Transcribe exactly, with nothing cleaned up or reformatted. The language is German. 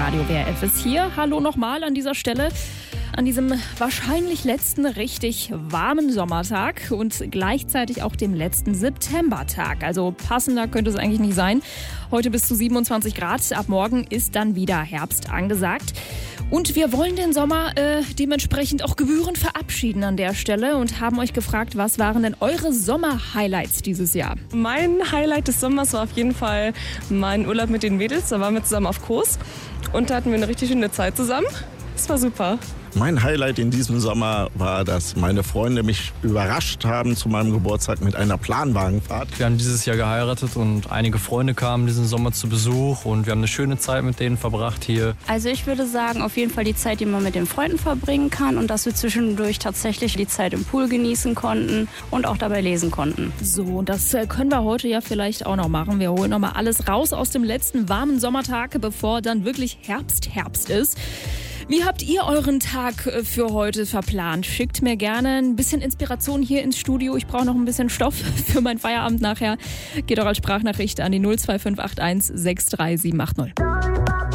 Radio W R F ist hier. Hallo nochmal an dieser Stelle. An diesem wahrscheinlich letzten richtig warmen Sommertag und gleichzeitig auch dem letzten Septembertag. Also passender könnte es eigentlich nicht sein. Heute bis zu siebenundzwanzig Grad. Ab morgen ist dann wieder Herbst angesagt. Und wir wollen den Sommer äh, dementsprechend auch gebührend verabschieden an der Stelle und haben euch gefragt, was waren denn eure Sommer-Highlights dieses Jahr? Mein Highlight des Sommers war auf jeden Fall mein Urlaub mit den Mädels. Da waren wir zusammen auf Kos und da hatten wir eine richtig schöne Zeit zusammen. Das war super. Mein Highlight in diesem Sommer war, dass meine Freunde mich überrascht haben zu meinem Geburtstag mit einer Planwagenfahrt. Wir haben dieses Jahr geheiratet und einige Freunde kamen diesen Sommer zu Besuch und wir haben eine schöne Zeit mit denen verbracht hier. Also ich würde sagen, auf jeden Fall die Zeit, die man mit den Freunden verbringen kann und dass wir zwischendurch tatsächlich die Zeit im Pool genießen konnten und auch dabei lesen konnten. So, und das können wir heute ja vielleicht auch noch machen. Wir holen nochmal alles raus aus dem letzten warmen Sommertag, bevor dann wirklich Herbst, Herbst ist. Wie habt ihr euren Tag für heute verplant? Schickt mir gerne ein bisschen Inspiration hier ins Studio. Ich brauche noch ein bisschen Stoff für meinen Feierabend nachher. Geht auch als Sprachnachricht an die null zwei fünf acht eins sechs drei sieben acht null.